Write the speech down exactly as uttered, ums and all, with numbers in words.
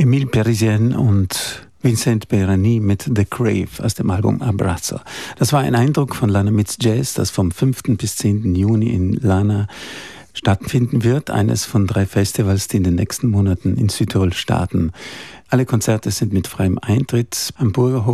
Emile Parisien und Vincent Berani mit The Crave aus dem Album Abrazo. Das war ein Eindruck von Lana Meets Jazz, das vom fünften bis zehnten Juni in Lana stattfinden wird. Eines von drei Festivals, die in den nächsten Monaten in Südtirol starten. Alle Konzerte sind mit freiem Eintritt am Burgerhof.